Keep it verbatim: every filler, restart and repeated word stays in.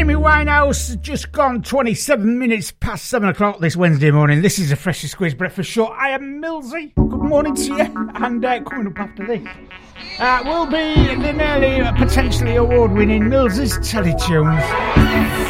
Amy Winehouse, just gone twenty-seven minutes past seven o'clock this Wednesday morning. This is a Freshly Squeezed Breakfast Show. I am Millsy. Good morning to you. And uh, coming up after this uh, will be the nearly uh, potentially award-winning Millsy's Teletunes.